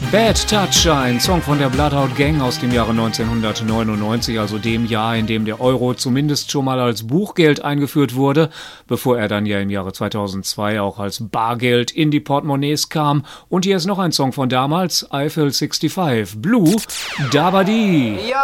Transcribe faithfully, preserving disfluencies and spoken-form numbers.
Bad Touch, ein Song von der Bloodhound Gang aus dem Jahre neunzehnhundertneunundneunzig, also dem Jahr, in dem der Euro zumindest schon mal als Buchgeld eingeführt wurde, bevor er dann ja im Jahre zweitausendzwei auch als Bargeld in die Portemonnaies kam. Und hier ist noch ein Song von damals, Eiffel fünfundsechzig, Blue Dabadi.